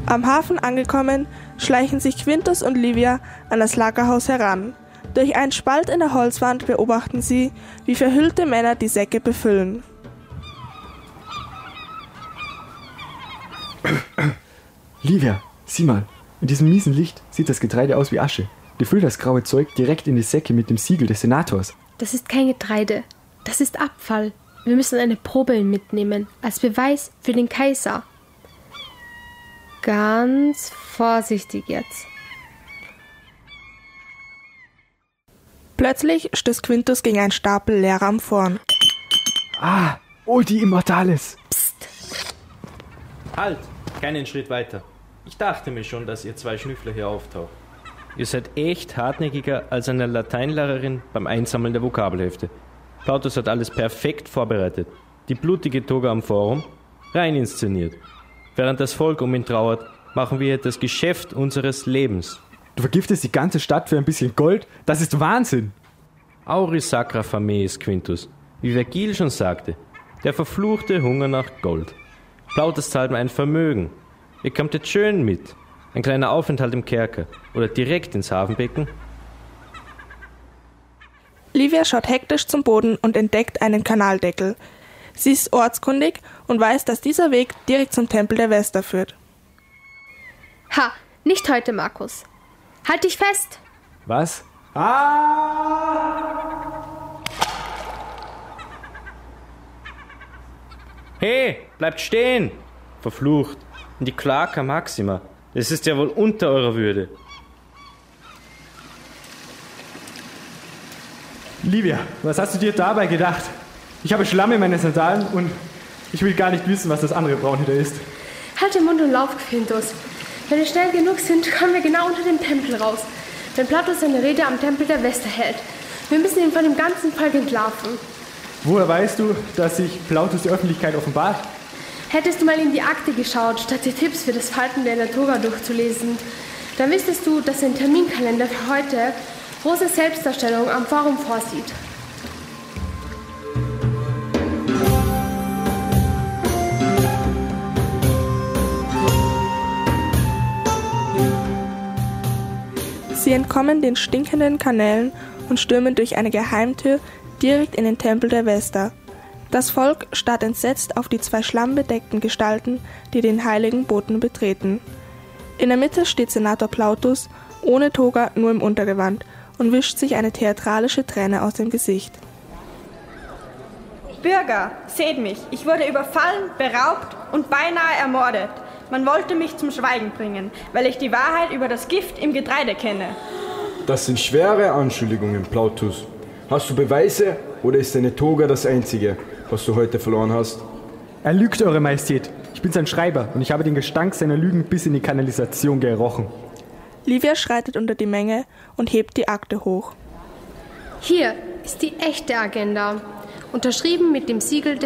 Am Hafen angekommen, schleichen sich Quintus und Livia an das Lagerhaus heran. Durch einen Spalt in der Holzwand beobachten sie, wie verhüllte Männer die Säcke befüllen. Livia, sieh mal, in diesem miesen Licht sieht das Getreide aus wie Asche. Die füllt das graue Zeug direkt in die Säcke mit dem Siegel des Senators. Das ist kein Getreide, das ist Abfall. Wir müssen eine Probe mitnehmen, als Beweis für den Kaiser. Ganz vorsichtig jetzt. Plötzlich stößt Quintus gegen einen Stapel leerer Amphoren. Ah, Ulti Immortalis! Psst! Halt! Keinen Schritt weiter. Ich dachte mir schon, dass ihr zwei Schnüffler hier auftaucht. Ihr seid echt hartnäckiger als eine Lateinlehrerin beim Einsammeln der Vokabelhefte. Plautus hat alles perfekt vorbereitet. Die blutige Toga am Forum, rein inszeniert. Während das Volk um ihn trauert, machen wir hier das Geschäft unseres Lebens. Du vergiftest die ganze Stadt für ein bisschen Gold? Das ist Wahnsinn! Auris sacra fameis, Quintus. Wie Vergil schon sagte, der verfluchte Hunger nach Gold. Plautus zahlt mir ein Vermögen. Ihr kommt jetzt schön mit. Ein kleiner Aufenthalt im Kerker oder direkt ins Hafenbecken. Livia schaut hektisch zum Boden und entdeckt einen Kanaldeckel. Sie ist ortskundig und weiß, dass dieser Weg direkt zum Tempel der Vesta führt. Ha, nicht heute, Markus. Halt dich fest! Was? Hey, bleibt stehen! Verflucht. In die Cloaca Maxima. Das ist ja wohl unter eurer Würde. Livia, was hast du dir dabei gedacht? Ich habe Schlamm in meinen Sandalen und ich will gar nicht wissen, was das andere Braun da ist. Halt den Mund und lauf, Quintus. Wenn wir schnell genug sind, kommen wir genau unter dem Tempel raus, wenn Plautus seine Rede am Tempel der Vesta hält. Wir müssen ihn von dem ganzen Volk entlarven. Woher weißt du, dass sich Plautus der Öffentlichkeit offenbart? Hättest du mal in die Akte geschaut, statt die Tipps für das Falten der Toga durchzulesen, dann wüsstest du, dass ein Terminkalender für heute große Selbstdarstellung am Forum vorsieht. Sie entkommen den stinkenden Kanälen und stürmen durch eine Geheimtür direkt in den Tempel der Vesta. Das Volk starrt entsetzt auf die zwei schlammbedeckten Gestalten, die den heiligen Boten betreten. In der Mitte steht Senator Plautus, ohne Toga, nur im Untergewand, und wischt sich eine theatralische Träne aus dem Gesicht. Bürger, seht mich, ich wurde überfallen, beraubt und beinahe ermordet. Man wollte mich zum Schweigen bringen, weil ich die Wahrheit über das Gift im Getreide kenne. Das sind schwere Anschuldigungen, Plautus. Hast du Beweise oder ist deine Toga das Einzige, was du heute verloren hast? Er lügt, Eure Majestät. Ich bin sein Schreiber und ich habe den Gestank seiner Lügen bis in die Kanalisation gerochen. Livia schreitet unter die Menge und hebt die Akte hoch. Hier ist die echte Agenda, unterschrieben mit dem Siegel des